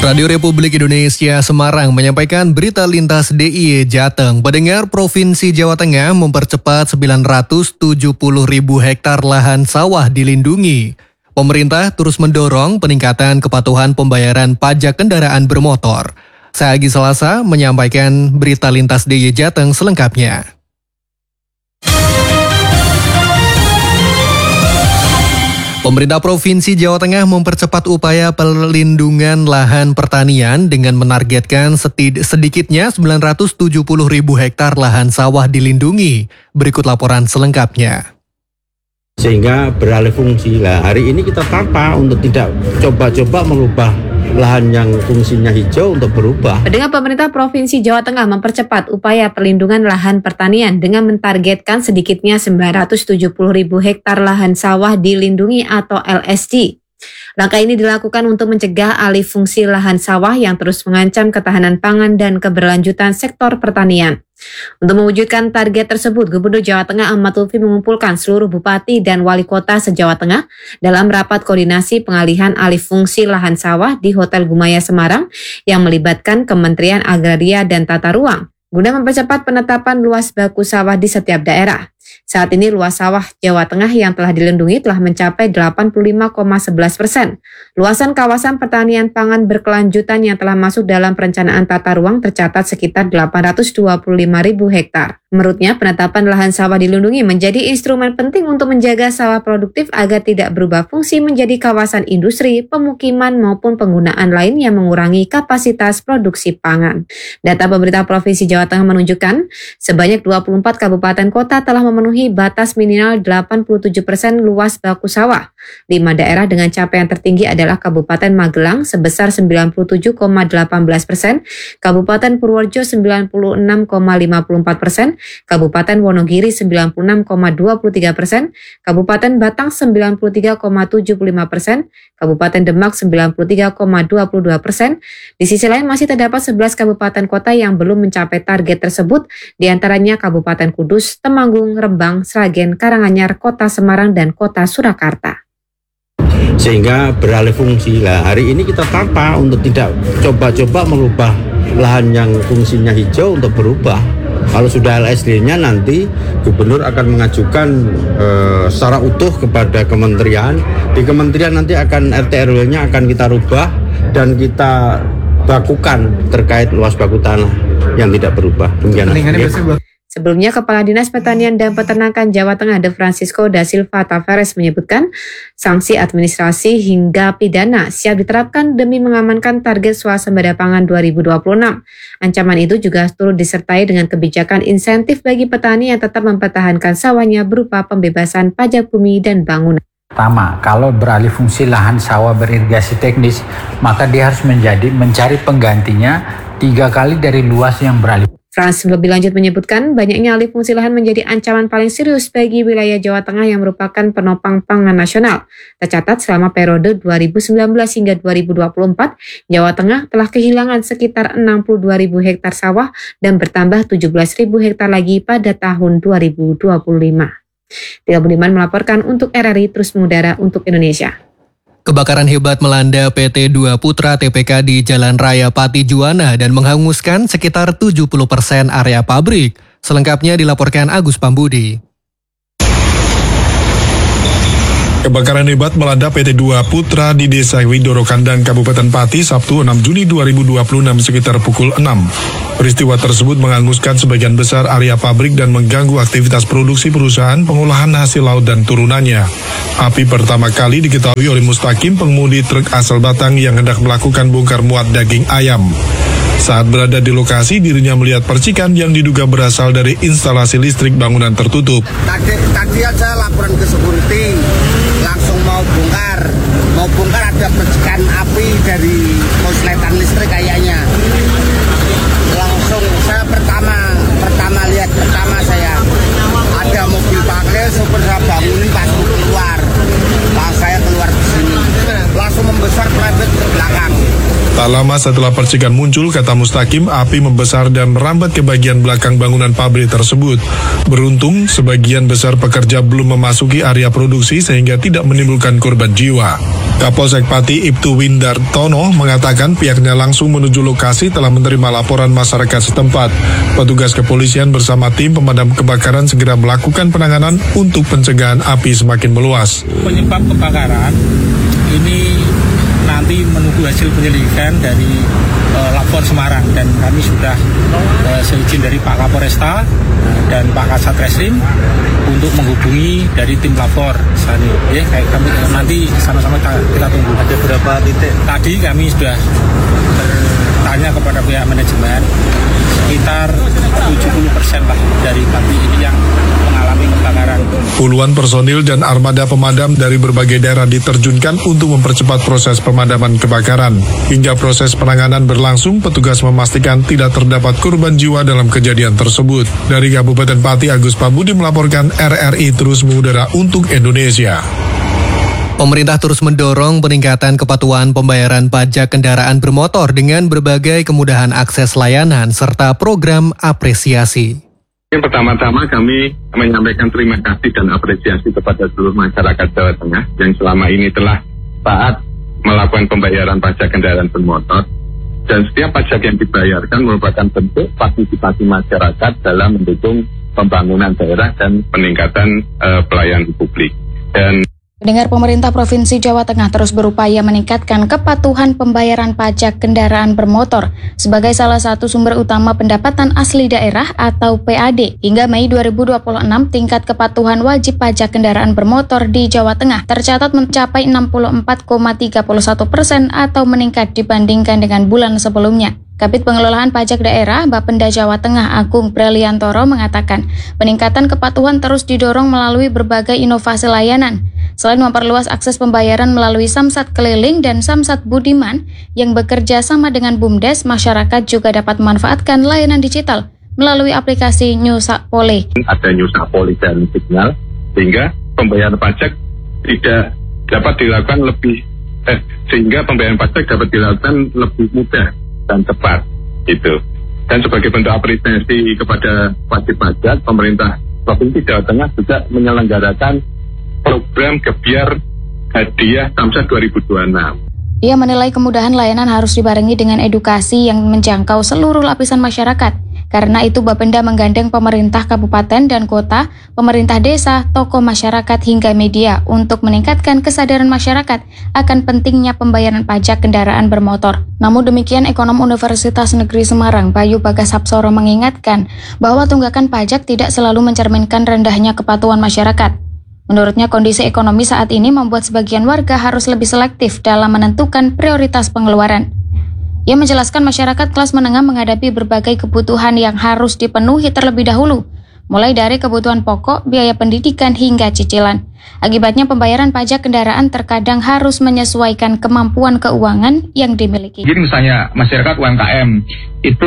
Radio Republik Indonesia Semarang menyampaikan berita lintas DIY Jateng. Pendengar, Provinsi Jawa Tengah mempercepat 970.000 hektar lahan sawah dilindungi. Pemerintah terus mendorong peningkatan kepatuhan pembayaran pajak kendaraan bermotor. Saya Agi Selasa menyampaikan berita lintas DIY Jateng selengkapnya. Pemerintah Provinsi Jawa Tengah mempercepat upaya pelindungan lahan pertanian dengan menargetkan sedikitnya 970.000 hektar lahan sawah dilindungi. Berikut laporan selengkapnya. Sehingga beralih fungsi. Hari ini kita tanpa untuk tidak coba-coba mengubah lahan yang fungsinya hijau untuk berubah. Dengan pemerintah Provinsi Jawa Tengah mempercepat upaya perlindungan lahan pertanian dengan mentargetkan sedikitnya 970.000 hektar lahan sawah dilindungi atau LSD. Langkah ini dilakukan untuk mencegah alih fungsi lahan sawah yang terus mengancam ketahanan pangan dan keberlanjutan sektor pertanian. Untuk mewujudkan target tersebut, Gubernur Jawa Tengah Ahmad Lutfi mengumpulkan seluruh bupati dan wali kota se-Jawa Tengah dalam rapat koordinasi pengalihan alih fungsi lahan sawah di Hotel Gumaya Semarang yang melibatkan Kementerian Agraria dan Tata Ruang guna mempercepat penetapan luas baku sawah di setiap daerah. Saat ini luas sawah Jawa Tengah yang telah dilindungi telah mencapai 85,11%. Luasan kawasan pertanian pangan berkelanjutan yang telah masuk dalam perencanaan tata ruang tercatat sekitar 825.000 hektar. Menurutnya, penetapan lahan sawah dilindungi menjadi instrumen penting untuk menjaga sawah produktif agar tidak berubah fungsi menjadi kawasan industri, pemukiman maupun penggunaan lain yang mengurangi kapasitas produksi pangan. Data pemerintah Provinsi Jawa Tengah menunjukkan sebanyak 24 kabupaten kota telah memenuhi batas minimal 87% luas baku sawah. 5 daerah dengan capaian tertinggi adalah Kabupaten Magelang sebesar 97,18%, Kabupaten Purworejo 96,54%, Kabupaten Wonogiri 96,23%, Kabupaten Batang 93,75%, Kabupaten Demak 93,22%. Di sisi lain masih terdapat 11 kabupaten kota yang belum mencapai target tersebut, diantaranya Kabupaten Kudus, Temanggung, Rembang, Sragen, Karanganyar, Kota Semarang, dan Kota Surakarta. Sehingga beralih fungsi. Hari ini kita tanpa untuk tidak coba-coba mengubah lahan yang fungsinya hijau untuk berubah. Kalau sudah LSD-nya nanti gubernur akan mengajukan secara utuh kepada kementerian. Di kementerian nanti akan RT/RW-nya akan kita rubah dan kita bakukan terkait luas baku tanah yang tidak berubah. Sebelumnya, Kepala Dinas Pertanian dan Peternakan Jawa Tengah De Francisco da Silva Tavares menyebutkan sanksi administrasi hingga pidana siap diterapkan demi mengamankan target swasembada pangan 2026. Ancaman itu juga turut disertai dengan kebijakan insentif bagi petani yang tetap mempertahankan sawahnya berupa pembebasan pajak bumi dan bangunan. Pertama, kalau beralih fungsi lahan sawah beririgasi teknis, maka dia harus mencari penggantinya 3 kali dari luas yang beralih. Frans lebih lanjut menyebutkan banyaknya alih fungsi lahan menjadi ancaman paling serius bagi wilayah Jawa Tengah yang merupakan penopang pangan nasional. Tercatat selama periode 2019 hingga 2024, Jawa Tengah telah kehilangan sekitar 62.000 hektar sawah dan bertambah 17.000 hektar lagi pada tahun 2025. Tia Budiman melaporkan untuk RRI Terus Mengudara untuk Indonesia. Kebakaran hebat melanda PT 2 Putra TPK di Jalan Raya Pati Juwana dan menghanguskan sekitar 70% area pabrik. Selengkapnya dilaporkan Agus Pambudi. Kebakaran hebat melanda PT 2 Putra di Desa Widoro Kandang, Kabupaten Pati, Sabtu 6 Juni 2026 sekitar pukul 6. Peristiwa tersebut menghanguskan sebagian besar area pabrik dan mengganggu aktivitas produksi perusahaan pengolahan hasil laut dan turunannya. Api pertama kali diketahui oleh Mustaqim, pengemudi truk asal Batang yang hendak melakukan bongkar muat daging ayam. Saat berada di lokasi, dirinya melihat percikan yang diduga berasal dari instalasi listrik bangunan tertutup. Tadi aja laporan ke security, langsung mau bongkar ada percikan api dari konsletan listrik kayaknya. Langsung saya pertama lihat saya ada mobil pakai, sopir saya bangunin pas keluar, pas saya keluar ke sini langsung membesar merembet ke belakang. Tak lama setelah percikan muncul, kata Mustaqim, api membesar dan merambat ke bagian belakang bangunan pabrik tersebut. Beruntung, sebagian besar pekerja belum memasuki area produksi sehingga tidak menimbulkan korban jiwa. Kapolsek Pati Ibtu Windartono mengatakan pihaknya langsung menuju lokasi telah menerima laporan masyarakat setempat. Petugas kepolisian bersama tim pemadam kebakaran segera melakukan penanganan untuk pencegahan api semakin meluas. Penyebab kebakaran ini nanti menunggu hasil penyelidikan dari Lapor Semarang, dan kami sudah seizin dari Pak Kapolresta dan Pak Kasat Reskrim untuk menghubungi dari tim lapor sana. Ya, kayak kami nanti sama-sama kita tunggu. Ada berapa titik? Tadi kami sudah bertanya kepada pihak manajemen, sekitar 70% lah dari pabrik ini yang mengalami kebakaran. Puluhan personil dan armada pemadam dari berbagai daerah diterjunkan untuk mempercepat proses pemadaman kebakaran. Hingga proses penanganan berlangsung, petugas memastikan tidak terdapat korban jiwa dalam kejadian tersebut. Dari Kabupaten Pati, Agus Pambudi melaporkan, RRI terus mengudara untuk Indonesia. Pemerintah terus mendorong peningkatan kepatuhan pembayaran pajak kendaraan bermotor dengan berbagai kemudahan akses layanan serta program apresiasi. Yang pertama-tama kami menyampaikan terima kasih dan apresiasi kepada seluruh masyarakat Jawa Tengah yang selama ini telah taat melakukan pembayaran pajak kendaraan bermotor, dan setiap pajak yang dibayarkan merupakan bentuk partisipasi masyarakat dalam mendukung pembangunan daerah dan peningkatan pelayanan publik. Dan Pendengar, pemerintah Provinsi Jawa Tengah terus berupaya meningkatkan kepatuhan pembayaran pajak kendaraan bermotor sebagai salah satu sumber utama pendapatan asli daerah atau PAD. Hingga Mei 2026, tingkat kepatuhan wajib pajak kendaraan bermotor di Jawa Tengah tercatat mencapai 64,31% atau meningkat dibandingkan dengan bulan sebelumnya. Kabid Pengelolaan Pajak Daerah Bapenda Jawa Tengah Agung Briliantoro mengatakan peningkatan kepatuhan terus didorong melalui berbagai inovasi layanan. Selain memperluas akses pembayaran melalui Samsat Keliling dan Samsat Budiman yang bekerja sama dengan BUMDes, masyarakat juga dapat memanfaatkan layanan digital melalui aplikasi Nyusapole. Ada Nyusapole dan Signal, sehingga pembayaran pajak tidak dapat dilakukan sehingga pembayaran pajak dapat dilakukan lebih mudah dan tepat, gitu. Dan sebagai bentuk apresiasi kepada wajib pajak, pemerintah Provinsi Jawa Tengah juga menyelenggarakan program Gebyar Hadiah Samsat 2026. Ia menilai kemudahan layanan harus dibarengi dengan edukasi yang menjangkau seluruh lapisan masyarakat. Karena itu Bapenda menggandeng pemerintah kabupaten dan kota, pemerintah desa, tokoh masyarakat hingga media untuk meningkatkan kesadaran masyarakat akan pentingnya pembayaran pajak kendaraan bermotor. Namun demikian, Ekonom Universitas Negeri Semarang Bayu Bagas Hapsoro mengingatkan bahwa tunggakan pajak tidak selalu mencerminkan rendahnya kepatuhan masyarakat. Menurutnya, kondisi ekonomi saat ini membuat sebagian warga harus lebih selektif dalam menentukan prioritas pengeluaran. Ia menjelaskan masyarakat kelas menengah menghadapi berbagai kebutuhan yang harus dipenuhi terlebih dahulu, mulai dari kebutuhan pokok, biaya pendidikan, hingga cicilan. Akibatnya pembayaran pajak kendaraan terkadang harus menyesuaikan kemampuan keuangan yang dimiliki. Jadi misalnya masyarakat UMKM itu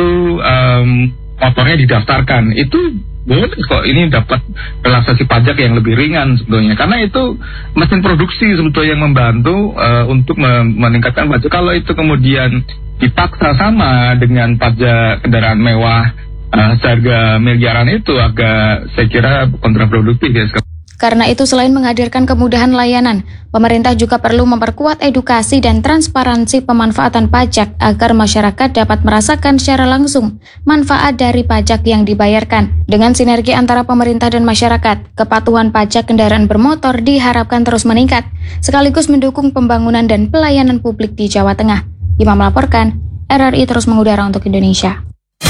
motornya didaftarkan, itu boleh kok ini dapat relaksasi pajak yang lebih ringan sebetulnya, karena itu mesin produksi sebetulnya yang membantu untuk meningkatkan pajak. Kalau itu kemudian dipaksa sama dengan pajak kendaraan mewah harga miliaran, itu agak saya kira kontraproduktif ya. Karena itu selain menghadirkan kemudahan layanan, pemerintah juga perlu memperkuat edukasi dan transparansi pemanfaatan pajak agar masyarakat dapat merasakan secara langsung manfaat dari pajak yang dibayarkan. Dengan sinergi antara pemerintah dan masyarakat, kepatuhan pajak kendaraan bermotor diharapkan terus meningkat, sekaligus mendukung pembangunan dan pelayanan publik di Jawa Tengah. Imam melaporkan, RRI terus mengudara untuk Indonesia.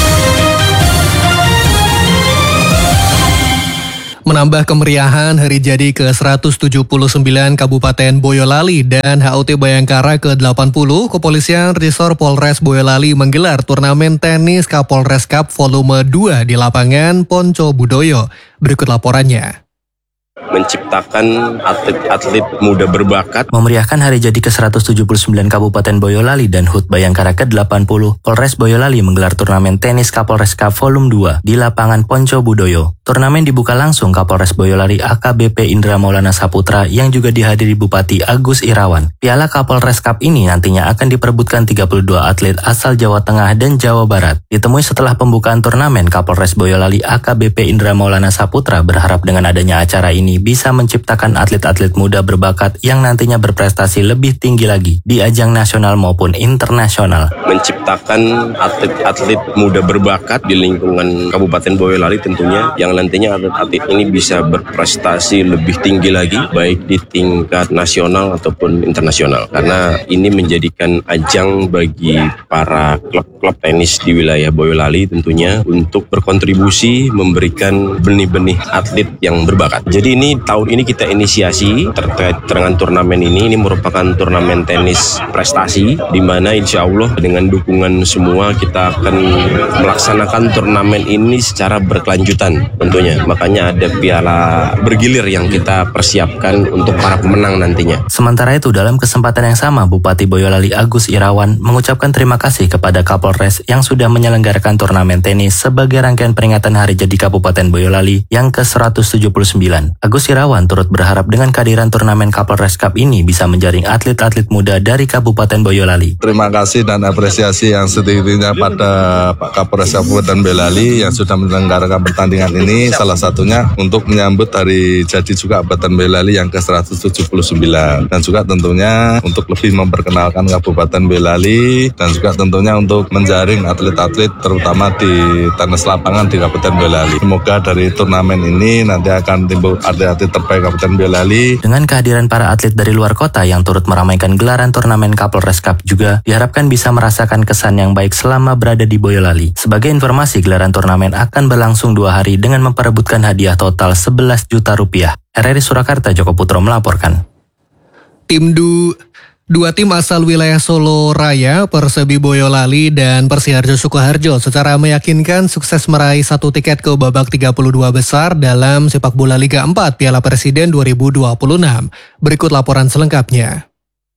Menambah kemeriahan hari jadi ke-179 Kabupaten Boyolali dan HUT Bayangkara ke-80, Kepolisian Resor Polres Boyolali menggelar turnamen tenis Kapolres Cup Volume 2 di lapangan Ponco Budoyo. Berikut laporannya. Menciptakan atlet-atlet muda berbakat. Memeriahkan hari jadi ke-179 Kabupaten Boyolali dan HUT Bayangkara ke-80, Polres Boyolali menggelar turnamen tenis Kapolres Cup Volume 2 di lapangan Ponco Budoyo. Turnamen dibuka langsung Kapolres Boyolali AKBP Indra Maulana Saputra yang juga dihadiri Bupati Agus Irawan. Piala Kapolres Cup ini nantinya akan diperebutkan 32 atlet asal Jawa Tengah dan Jawa Barat. Ditemui setelah pembukaan turnamen, Kapolres Boyolali AKBP Indra Maulana Saputra berharap dengan adanya acara ini ini bisa menciptakan atlet-atlet muda berbakat yang nantinya berprestasi lebih tinggi lagi di ajang nasional maupun internasional. Menciptakan atlet-atlet muda berbakat di lingkungan Kabupaten Boyolali tentunya, yang nantinya atlet-atlet ini bisa berprestasi lebih tinggi lagi baik di tingkat nasional ataupun internasional, karena ini menjadikan ajang bagi para klub-klub tenis di wilayah Boyolali tentunya untuk berkontribusi memberikan benih-benih atlet yang berbakat. Jadi ini tahun ini kita inisiasi terkait dengan turnamen ini merupakan turnamen tenis prestasi, di mana insya Allah dengan dukungan semua kita akan melaksanakan turnamen ini secara berkelanjutan tentunya. Makanya ada piala bergilir yang kita persiapkan untuk para pemenang nantinya. Sementara itu, dalam kesempatan yang sama, Bupati Boyolali Agus Irawan mengucapkan terima kasih kepada Kapolres yang sudah menyelenggarakan turnamen tenis sebagai rangkaian peringatan hari jadi Kabupaten Boyolali yang ke-179. Agus Irawan turut berharap dengan kehadiran turnamen Kapolres Cup ini bisa menjaring atlet-atlet muda dari Kabupaten Boyolali. Terima kasih dan apresiasi yang setinggi-tingginya pada Pak Kapolres Kabupaten Boyolali yang sudah menyelenggarakan pertandingan ini, salah satunya untuk menyambut hari jadi juga Kabupaten Boyolali yang ke-179, dan juga tentunya untuk lebih memperkenalkan Kabupaten Boyolali, dan juga tentunya untuk menjaring atlet-atlet terutama di tenis lapangan di Kabupaten Boyolali. Semoga dari turnamen ini nanti akan timbul atlet-atlet terbaik Kabupaten Boyolali. Dengan kehadiran para atlet dari luar kota yang turut meramaikan gelaran turnamen Kapolres Cup juga diharapkan bisa merasakan kesan yang baik selama berada di Boyolali. Sebagai informasi, gelaran turnamen akan berlangsung 2 hari dengan memperebutkan hadiah total 11 juta rupiah. RRI Surakarta, Joko Putro melaporkan. Dua tim asal wilayah Solo Raya, Persebi Boyolali dan Persiharjo Sukoharjo secara meyakinkan sukses meraih 1 tiket ke babak 32 besar dalam sepak bola Liga 4 Piala Presiden 2026. Berikut laporan selengkapnya.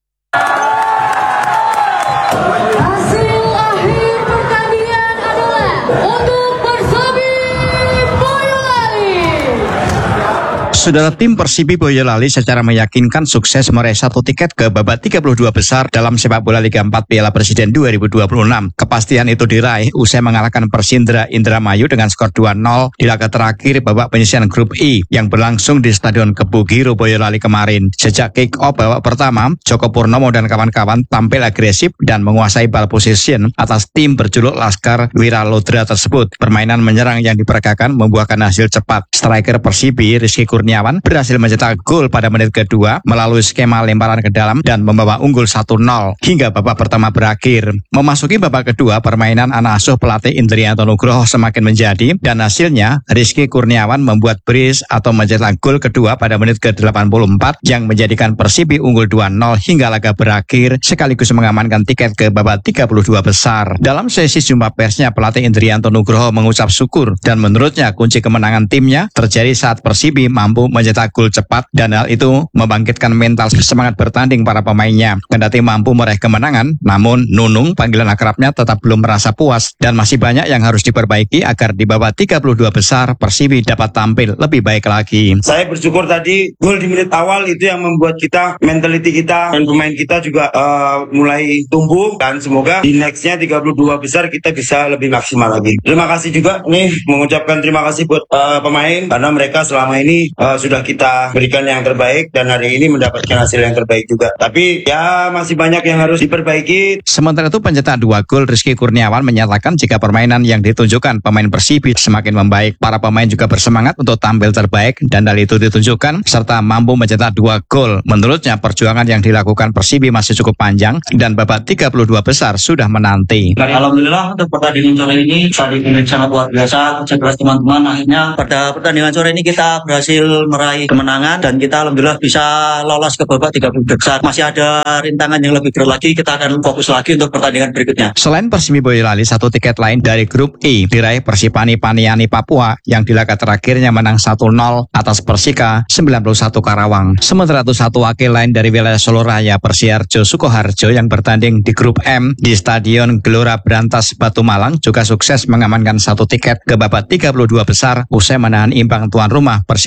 Saudara, tim Persibi Boyolali secara meyakinkan sukses meraih 1 tiket ke babak 32 besar dalam sepak bola Liga 4 Piala Presiden 2026. Kepastian itu diraih usai mengalahkan Persindra Indramayu dengan skor 2-0 di laga terakhir babak penyisihan grup I yang berlangsung di Stadion Kebugiro Boyolali kemarin. Sejak kick-off babak pertama, Joko Purnomo dan kawan-kawan tampil agresif dan menguasai ball position atas tim berjuluk Laskar Wiralodra tersebut. Permainan menyerang yang diperagakan membuahkan hasil cepat. Striker Persibi Rizky Kurniawan berhasil mencetak gol pada menit kedua melalui skema lemparan ke dalam dan membawa unggul 1-0 hingga babak pertama berakhir. Memasuki babak kedua, permainan anak asuh pelatih Indrianto Nugroho semakin menjadi dan hasilnya Rizky Kurniawan membuat brace atau mencetak gol kedua pada menit ke-84 yang menjadikan Persibi unggul 2-0 hingga laga berakhir sekaligus mengamankan tiket ke babak 32 besar. Dalam sesi jumpa persnya, pelatih Indrianto Nugroho mengucap syukur dan menurutnya kunci kemenangan timnya terjadi saat Persibi mampu mencetak gol cepat dan hal itu membangkitkan mental semangat bertanding para pemainnya. Kendati mampu meraih kemenangan, namun Nunung, panggilan akrabnya, tetap belum merasa puas dan masih banyak yang harus diperbaiki agar di babak 32 besar Persibi dapat tampil lebih baik lagi. Saya bersyukur tadi gol di menit awal itu yang membuat kita, mentality kita dan pemain kita juga mulai tumbuh, dan semoga di nextnya 32 besar kita bisa lebih maksimal lagi. Terima kasih juga nih, mengucapkan terima kasih buat pemain karena mereka selama ini sudah kita berikan yang terbaik dan hari ini mendapatkan hasil yang terbaik juga. Tapi ya masih banyak yang harus diperbaiki. Sementara itu pencetak 2 gol Rizky Kurniawan menyatakan jika permainan yang ditunjukkan pemain Persibi semakin membaik. Para pemain juga bersemangat untuk tampil terbaik dan hal itu ditunjukkan serta mampu mencetak 2 gol. Menurutnya perjuangan yang dilakukan Persibi masih cukup panjang dan babak 32 besar sudah menanti. Alhamdulillah untuk pertandingan sore ini tadi sangat luar biasa kerja keras teman-teman. Akhirnya pada pertandingan sore ini kita berhasil meraih kemenangan dan kita alhamdulillah bisa lolos ke babak 32 besar. Masih ada rintangan yang lebih berat lagi, kita akan fokus lagi untuk pertandingan berikutnya. Selain Persibi Boyolali, 1 tiket lain dari grup I diraih Persipani Paniani Papua yang di laga terakhirnya menang 1-0 atas Persika 91 Karawang. Sementara itu 1 wakil lain dari wilayah Solo Raya, Persiharjo Sukoharjo yang bertanding di grup M di Stadion Gelora Brantas Batu Malang juga sukses mengamankan 1 tiket ke babak 32 besar usai menahan imbang tuan rumah Persiko Baba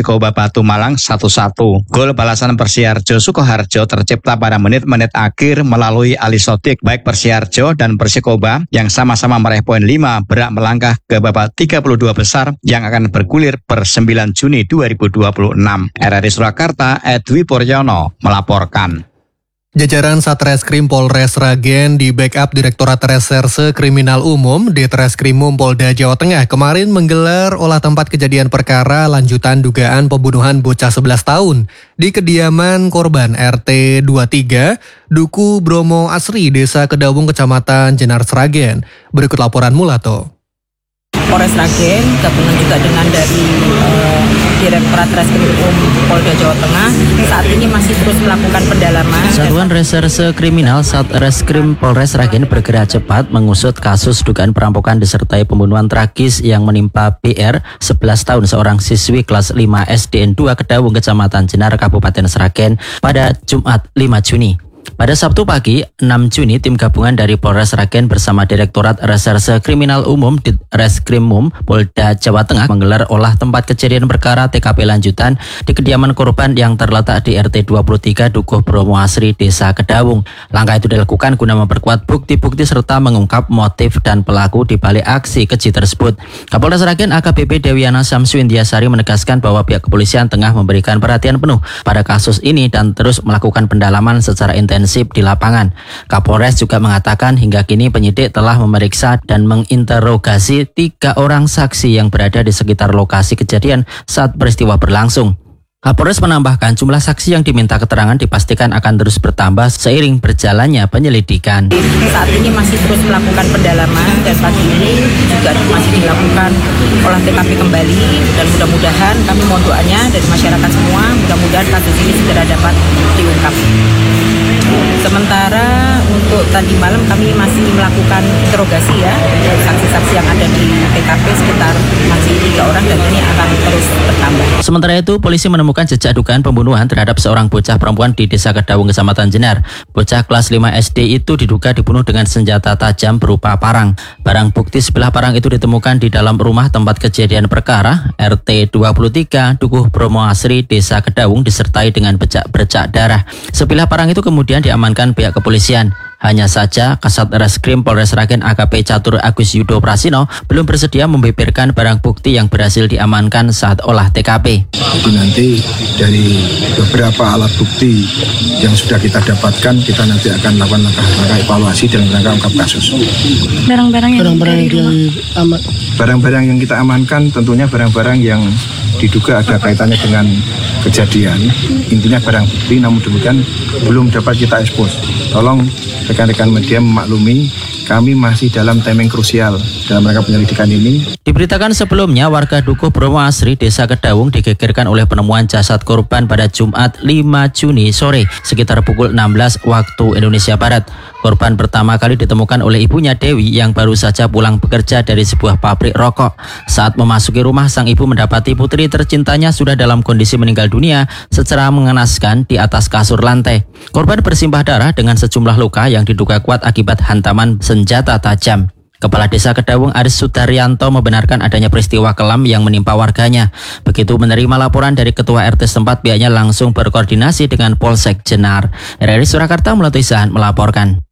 Batu Malang 1-1. Gol balasan Persiarjo Sukoharjo tercipta pada menit-menit akhir melalui Ali Sodik. Baik Persiarjo dan Persikoba yang sama-sama meraih poin 5 berhak melangkah ke babak 32 besar yang akan bergulir per 9 Juni 2026. RRI Surakarta, Edwi Puryono melaporkan. Jajaran Satreskrim Polres Sragen di backup Direktorat Reserse Kriminal Umum Ditreskrimum Polda Jawa Tengah kemarin menggelar olah tempat kejadian perkara lanjutan dugaan pembunuhan bocah 11 tahun di kediaman korban RT 23 Duku Bromo Asri, Desa Kedawung, Kecamatan Jenar, Sragen. Berikut laporan Mulato. Polres Sragen gabungan juga dengan dari Direktorat Reskrim Polda Jawa Tengah saat ini masih terus melakukan pendalaman. Satuan Reserse Kriminal Satreskrim Polres Sragen bergerak cepat mengusut kasus dugaan perampokan disertai pembunuhan tragis yang menimpa BR 11 tahun, seorang siswi kelas 5 SDN 2 Kedawung, Kecamatan Jenar, Kabupaten Sragen pada Jumat 5 Juni. Pada Sabtu pagi 6 Juni, tim gabungan dari Polres Sragen bersama Direktorat Reserse Kriminal Umum Ditreskrimum Polda Jawa Tengah menggelar olah tempat kejadian perkara TKP lanjutan di kediaman korban yang terletak di RT 23 Dukuh Bromo Asri, Desa Kedawung. Langkah itu dilakukan guna memperkuat bukti-bukti serta mengungkap motif dan pelaku di balik aksi keji tersebut. Kapolres Sragen AKBP Dewiana Samsuindiasari menegaskan bahwa pihak kepolisian tengah memberikan perhatian penuh pada kasus ini dan terus melakukan pendalaman secara intensif di lapangan. Kapolres juga mengatakan hingga kini penyidik telah memeriksa dan menginterogasi 3 orang saksi yang berada di sekitar lokasi kejadian saat peristiwa berlangsung. Kapolres menambahkan jumlah saksi yang diminta keterangan dipastikan akan terus bertambah seiring berjalannya penyelidikan. Saat ini masih terus melakukan pendalaman dan pagi ini juga masih dilakukan olah TKP kembali dan mudah-mudahan kami mohon doanya dari masyarakat semua, mudah-mudahan kasus ini segera dapat diungkap. Sementara untuk tadi malam kami masih melakukan interogasi ya dari saksi-saksi yang ada di TKP sekitar masih 3 orang dan ini akan terus bertambah. Sementara itu, polisi menemukan jejak dugaan pembunuhan terhadap seorang bocah perempuan di Desa Kedawung, Kecamatan Jenar. Bocah kelas 5 SD itu diduga dibunuh dengan senjata tajam berupa parang. Barang bukti sebilah parang itu ditemukan di dalam rumah tempat kejadian perkara RT 23 Dukuh Bromo Asri, Desa Kedawung disertai dengan bercak darah. Sebilah parang itu kemudian diamankan pihak kepolisian. Hanya saja Kasat Reskrim Polres Sragen AKP Catur Agus Yudo Prasino belum bersedia membeberkan barang bukti yang berhasil diamankan saat olah TKP. Jadi nanti dari beberapa alat bukti yang sudah kita dapatkan, kita nanti akan melakukan langkah-langkah evaluasi dan rangka ungkap kasus. Barang-barang yang kita amankan tentunya barang-barang yang diduga ada kaitannya dengan kejadian. Intinya barang bukti, namun demikian belum dapat kita ekspos. Tolong rekan-rekan media memaklumi, kami masih dalam timing krusial dalam rangka penyelidikan ini. Diberitakan sebelumnya, warga Dukuh Bromo Asri, Desa Kedawung digegerkan oleh penemuan jasad korban pada Jumat 5 Juni sore sekitar pukul 16 waktu Indonesia Barat. Korban pertama kali ditemukan oleh ibunya Dewi yang baru saja pulang bekerja dari sebuah pabrik rokok. Saat memasuki rumah, sang ibu mendapati putri tercintanya sudah dalam kondisi meninggal dunia secara mengenaskan di atas kasur lantai. Korban bersimbah darah dengan sejumlah luka yang diduga kuat akibat hantaman senjata tajam. Kepala Desa Kedawung Aris Sudaryanto membenarkan adanya peristiwa kelam yang menimpa warganya. Begitu menerima laporan dari Ketua RT setempat, pihaknya langsung berkoordinasi dengan Polsek Jenar. RRI Surakarta Mulatu Isahan melaporkan.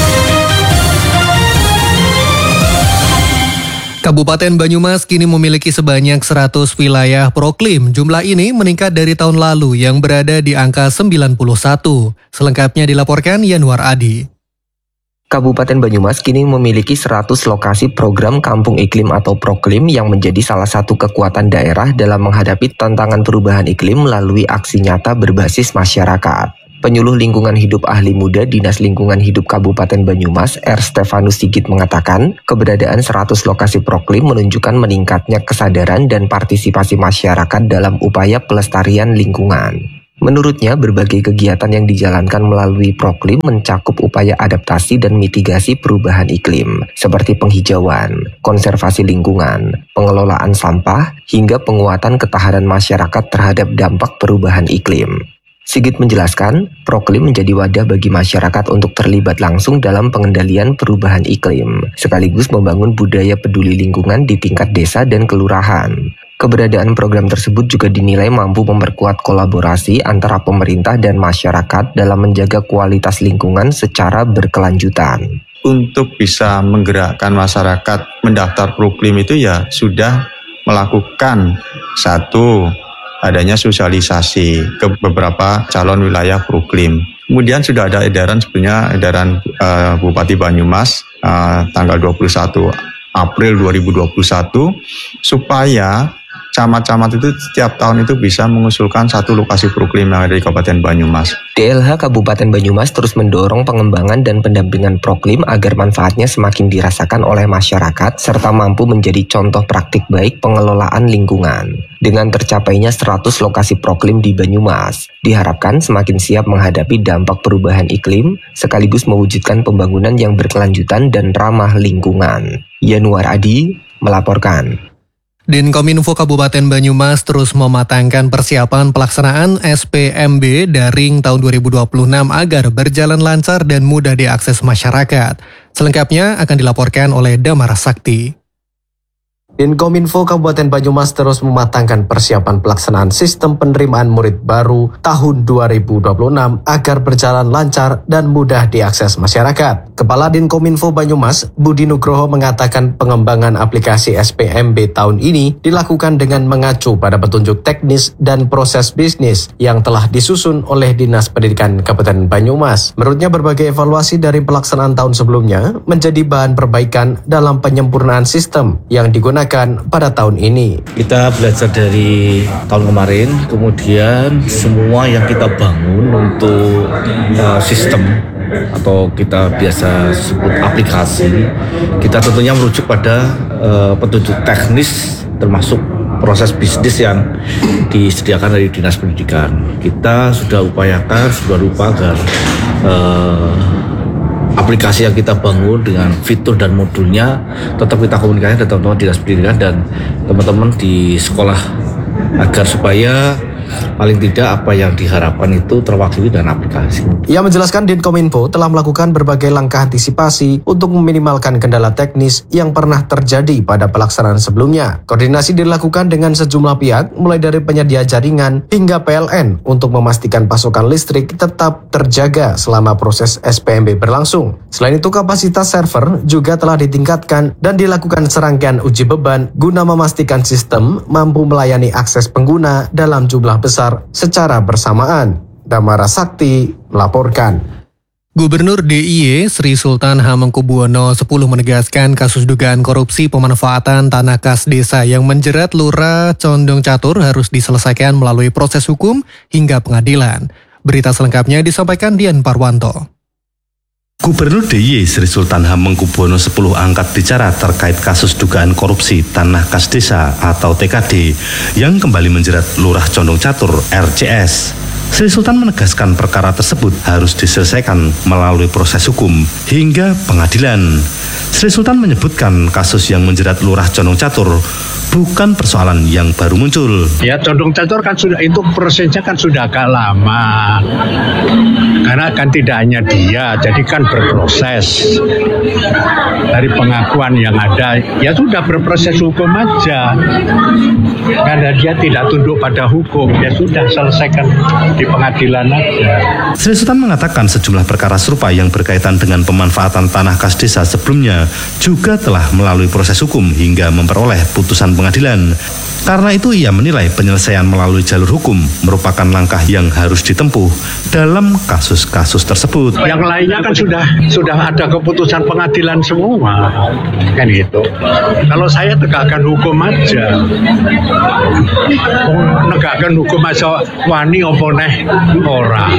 Kabupaten Banyumas kini memiliki sebanyak 100 wilayah proklim. Jumlah ini meningkat dari tahun lalu yang berada di angka 91. Selengkapnya dilaporkan Yanuar Adi. Kabupaten Banyumas kini memiliki 100 lokasi program kampung iklim atau proklim yang menjadi salah satu kekuatan daerah dalam menghadapi tantangan perubahan iklim melalui aksi nyata berbasis masyarakat. Penyuluh Lingkungan Hidup Ahli Muda Dinas Lingkungan Hidup Kabupaten Banyumas, R. Stefanus Sigit mengatakan, keberadaan 100 lokasi proklim menunjukkan meningkatnya kesadaran dan partisipasi masyarakat dalam upaya pelestarian lingkungan. Menurutnya, berbagai kegiatan yang dijalankan melalui proklim mencakup upaya adaptasi dan mitigasi perubahan iklim, seperti penghijauan, konservasi lingkungan, pengelolaan sampah, hingga penguatan ketahanan masyarakat terhadap dampak perubahan iklim. Sigit menjelaskan, proklim menjadi wadah bagi masyarakat untuk terlibat langsung dalam pengendalian perubahan iklim, sekaligus membangun budaya peduli lingkungan di tingkat desa dan kelurahan. Keberadaan program tersebut juga dinilai mampu memperkuat kolaborasi antara pemerintah dan masyarakat dalam menjaga kualitas lingkungan secara berkelanjutan. Untuk bisa menggerakkan masyarakat mendaftar Proklim itu ya sudah melakukan satu adanya sosialisasi ke beberapa calon wilayah Proklim. Kemudian sudah ada edaran Bupati Banyumas tanggal 21 April 2021 supaya camat-camat itu setiap tahun itu bisa mengusulkan satu lokasi Proklim yang ada di Kabupaten Banyumas. DLH Kabupaten Banyumas terus mendorong pengembangan dan pendampingan Proklim agar manfaatnya semakin dirasakan oleh masyarakat serta mampu menjadi contoh praktik baik pengelolaan lingkungan. Dengan tercapainya 100 lokasi Proklim di Banyumas, diharapkan semakin siap menghadapi dampak perubahan iklim sekaligus mewujudkan pembangunan yang berkelanjutan dan ramah lingkungan. Yanuar Adi melaporkan. Dinkominfo Kabupaten Banyumas terus mematangkan persiapan pelaksanaan SPMB daring tahun 2026 agar berjalan lancar dan mudah diakses masyarakat. Selengkapnya akan dilaporkan oleh Damar Sakti. Dinkominfo Kabupaten Banyumas terus mematangkan persiapan pelaksanaan sistem penerimaan murid baru tahun 2026 agar berjalan lancar dan mudah diakses masyarakat. Kepala Dinkominfo Banyumas, Budi Nugroho mengatakan pengembangan aplikasi SPMB tahun ini dilakukan dengan mengacu pada petunjuk teknis dan proses bisnis yang telah disusun oleh Dinas Pendidikan Kabupaten Banyumas. Menurutnya berbagai evaluasi dari pelaksanaan tahun sebelumnya menjadi bahan perbaikan dalam penyempurnaan sistem yang digunakan pada tahun ini. Kita belajar dari tahun kemarin, kemudian semua yang kita bangun untuk sistem atau kita biasa sebut aplikasi, kita tentunya merujuk pada petunjuk teknis termasuk proses bisnis yang disediakan dari Dinas Pendidikan. Kita sudah upayakan sebuah agar aplikasi yang kita bangun dengan fitur dan modulnya tetap kita komunikasikan dengan teman-teman Dinas Pendidikan dan teman-teman di sekolah agar supaya paling tidak apa yang diharapkan itu terwakili dalam aplikasi. Ia menjelaskan Dinkominfo telah melakukan berbagai langkah antisipasi untuk meminimalkan kendala teknis yang pernah terjadi pada pelaksanaan sebelumnya. Koordinasi dilakukan dengan sejumlah pihak, mulai dari penyedia jaringan hingga PLN untuk memastikan pasokan listrik tetap terjaga selama proses SPMB berlangsung. Selain itu, kapasitas server juga telah ditingkatkan dan dilakukan serangkaian uji beban guna memastikan sistem mampu melayani akses pengguna dalam jumlah besar secara bersamaan. Damara Sakti melaporkan. Gubernur DIY Sri Sultan Hamengkubuwono X menegaskan kasus dugaan korupsi pemanfaatan tanah kas desa yang menjerat Lurah Condong Catur harus diselesaikan melalui proses hukum hingga pengadilan. Berita selengkapnya disampaikan Dian Parwanto. Gubernur DIY Sri Sultan Hamengkubuwono X angkat bicara terkait kasus dugaan korupsi tanah kas desa atau TKD yang kembali menjerat Lurah Condong Catur RCS. Sri Sultan menegaskan perkara tersebut harus diselesaikan melalui proses hukum hingga pengadilan. Sri Sultan menyebutkan kasus yang menjerat Lurah Condong Catur bukan persoalan yang baru muncul. Ya, Condong Catur kan sudah, itu prosesnya kan sudah agak lama. Karena kan tidak hanya dia, jadi kan berproses. Dari pengakuan yang ada, ya sudah berproses hukum aja. Karena dia tidak tunduk pada hukum, ya sudah selesaikan di pengadilan aja. Sri Sultan mengatakan sejumlah perkara serupa yang berkaitan dengan pemanfaatan tanah kas desa sebelumnya juga telah melalui proses hukum hingga memperoleh putusan pengadilan. Karena itu ia menilai penyelesaian melalui jalur hukum merupakan langkah yang harus ditempuh dalam kasus-kasus tersebut. Yang lainnya kan sudah ada keputusan pengadilan semua, kan gitu. Kalau saya tegakkan hukum aja, negakkan hukum aja wani opo neh ora.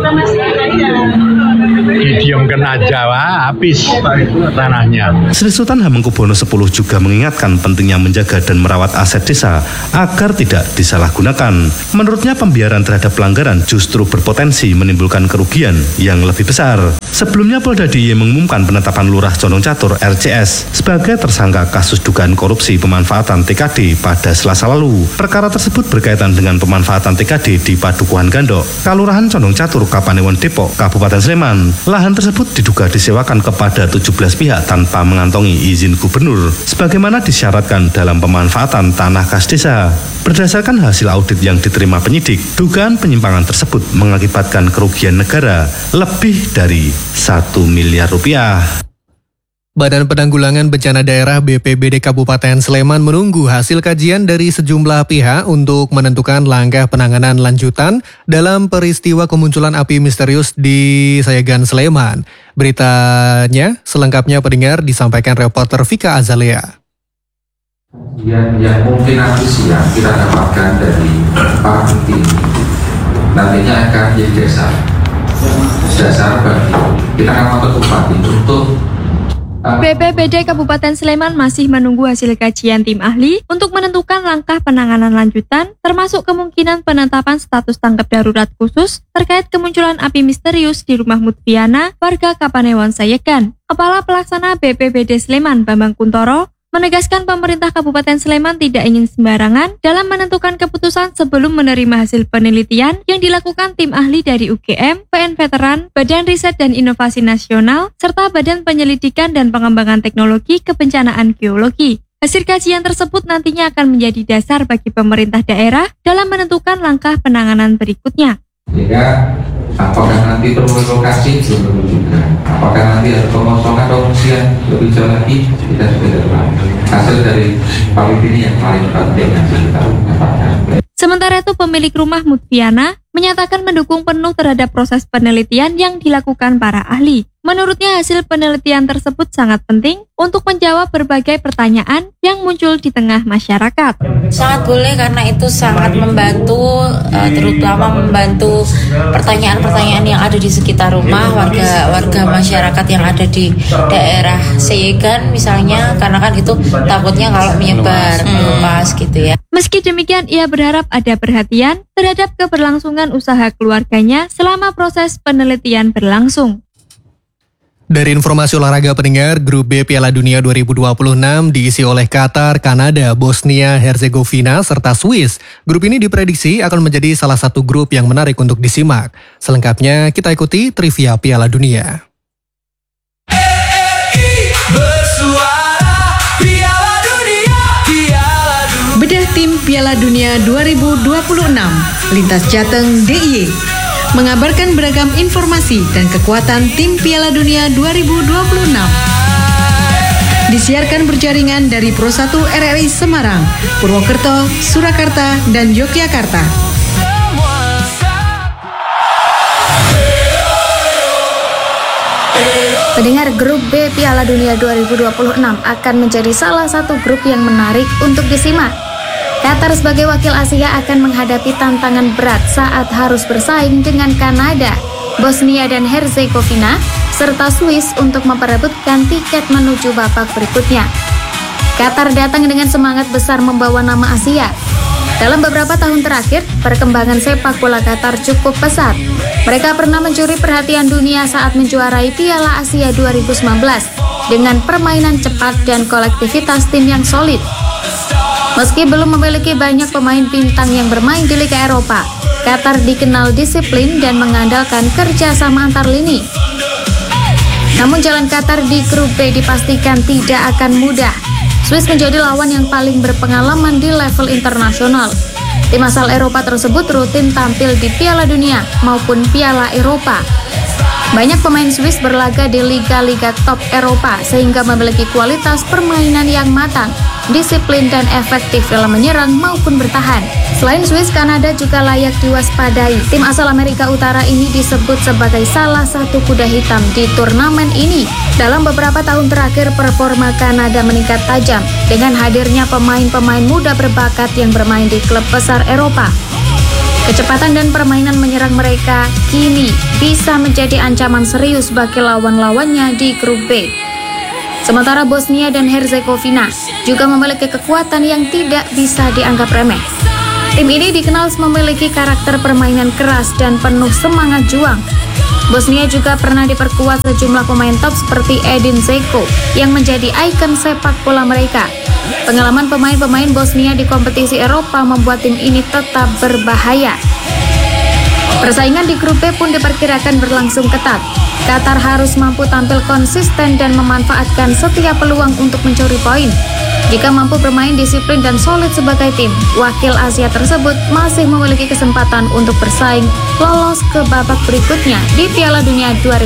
Didiamkan aja, habis tanahnya. Sri Sultan Hamengkubuwono X juga mengingatkan pentingnya menjaga dan merawat aset desa agar tidak disalahgunakan. Menurutnya pembiaran terhadap pelanggaran justru berpotensi menimbulkan kerugian yang lebih besar. Sebelumnya Polda DIY mengumumkan penetapan Lurah Condong Catur RCS sebagai tersangka kasus dugaan korupsi pemanfaatan TKD pada Selasa lalu. Perkara tersebut berkaitan dengan pemanfaatan TKD di Padukuhan Gandok, Kalurahan Condong Catur, Kapanewon Depok, Kabupaten Sleman lahan. Lahan tersebut diduga disewakan kepada 17 pihak tanpa mengantongi izin gubernur, sebagaimana disyaratkan dalam pemanfaatan tanah kas desa. Berdasarkan hasil audit yang diterima penyidik, dugaan penyimpangan tersebut mengakibatkan kerugian negara lebih dari 1 miliar rupiah. Badan Penanggulangan Bencana Daerah BPBD Kabupaten Sleman menunggu hasil kajian dari sejumlah pihak untuk menentukan langkah penanganan lanjutan dalam peristiwa kemunculan api misterius di Sayegan, Sleman. Beritanya selengkapnya pendengar disampaikan reporter Vika Azalea. Yang mungkin nanti siang kita dapatkan dari para penting nantinya akan jadi dasar bagi kita akan membentuk Bupati untuk BPBD Kabupaten Sleman masih menunggu hasil kajian tim ahli untuk menentukan langkah penanganan lanjutan, termasuk kemungkinan penetapan status tanggap darurat khusus terkait kemunculan api misterius di rumah Mutfiana, warga Kapanewon Sayegan. Kepala Pelaksana BPBD Sleman, Bambang Kuntoro, menegaskan pemerintah Kabupaten Sleman tidak ingin sembarangan dalam menentukan keputusan sebelum menerima hasil penelitian yang dilakukan tim ahli dari UGM, PN Veteran, Badan Riset dan Inovasi Nasional, serta Badan Penyelidikan dan Pengembangan Teknologi Kebencanaan Geologi. Hasil kajian tersebut nantinya akan menjadi dasar bagi pemerintah daerah dalam menentukan langkah penanganan berikutnya. Sehingga apakah nanti perlu relokasi belum tentu juga. Apakah nanti ada pengosongan atau pengungsian lebih jauh lagi kita sudah tahu. Hasil dari PAWIP ini yang paling penting yang kita dapatkan. Sementara itu pemilik rumah Mutfiana menyatakan mendukung penuh terhadap proses penelitian yang dilakukan para ahli. Menurutnya hasil penelitian tersebut sangat penting untuk menjawab berbagai pertanyaan yang muncul di tengah masyarakat. Sangat boleh karena itu sangat membantu, terutama membantu pertanyaan-pertanyaan yang ada di sekitar rumah warga masyarakat yang ada di daerah Sayegan misalnya, karena kan itu takutnya kalau menyebar meluas gitu ya. Meski demikian, ia berharap ada perhatian terhadap keberlangsungan usaha keluarganya selama proses penelitian berlangsung. Dari informasi olahraga pendengar, Grup B Piala Dunia 2026 diisi oleh Qatar, Kanada, Bosnia, Herzegovina, serta Swiss. Grup ini diprediksi akan menjadi salah satu grup yang menarik untuk disimak. Selengkapnya kita ikuti trivia Piala Dunia. Bedah tim Piala Dunia 2026, Lintas Jateng DIY. Mengabarkan beragam informasi dan kekuatan tim Piala Dunia 2026. Disiarkan berjaringan dari Pro 1 RRI Semarang, Purwokerto, Surakarta, dan Yogyakarta. Pendengar, Grup B Piala Dunia 2026 akan menjadi salah satu grup yang menarik untuk disimak. Qatar sebagai wakil Asia akan menghadapi tantangan berat saat harus bersaing dengan Kanada, Bosnia dan Herzegovina, serta Swiss untuk memperebutkan tiket menuju babak berikutnya. Qatar datang dengan semangat besar membawa nama Asia. Dalam beberapa tahun terakhir, perkembangan sepak bola Qatar cukup pesat. Mereka pernah mencuri perhatian dunia saat menjuarai Piala Asia 2019 dengan permainan cepat dan kolektivitas tim yang solid. Meski belum memiliki banyak pemain bintang yang bermain di Liga Eropa, Qatar dikenal disiplin dan mengandalkan kerjasama antar lini. Namun jalan Qatar di Grup B dipastikan tidak akan mudah. Swiss menjadi lawan yang paling berpengalaman di level internasional. Tim asal Eropa tersebut rutin tampil di Piala Dunia maupun Piala Eropa. Banyak pemain Swiss berlaga di liga-liga top Eropa sehingga memiliki kualitas permainan yang matang, disiplin dan efektif dalam menyerang maupun bertahan. Selain Swiss, Kanada juga layak diwaspadai. Tim asal Amerika Utara ini disebut sebagai salah satu kuda hitam di turnamen ini. Dalam beberapa tahun terakhir, performa Kanada meningkat tajam dengan hadirnya pemain-pemain muda berbakat yang bermain di klub besar Eropa. Kecepatan dan permainan menyerang mereka kini bisa menjadi ancaman serius bagi lawan-lawannya di Grup B. Sementara Bosnia dan Herzegovina juga memiliki kekuatan yang tidak bisa dianggap remeh. Tim ini dikenal memiliki karakter permainan keras dan penuh semangat juang. Bosnia juga pernah diperkuat sejumlah pemain top seperti Edin Dzeko yang menjadi ikon sepak bola mereka. Pengalaman pemain-pemain Bosnia di kompetisi Eropa membuat tim ini tetap berbahaya. Persaingan di grup B pun diperkirakan berlangsung ketat. Qatar harus mampu tampil konsisten dan memanfaatkan setiap peluang untuk mencuri poin. Jika mampu bermain disiplin dan solid sebagai tim, wakil Asia tersebut masih memiliki kesempatan untuk bersaing lolos ke babak berikutnya di Piala Dunia 2026.